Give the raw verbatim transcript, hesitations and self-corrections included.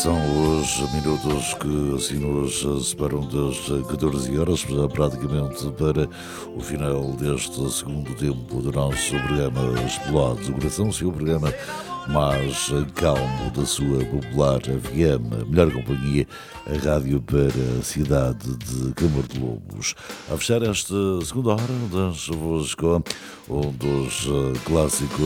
São os minutos que assim nos separam das catorze horas, praticamente para o final deste segundo tempo do nosso programa Explorados do Coração, o seu programa mais calmo da sua popular F M, a melhor companhia, a rádio para a cidade de Câmara de Lobos. A fechar esta segunda hora, deixo-vos com um dos clássicos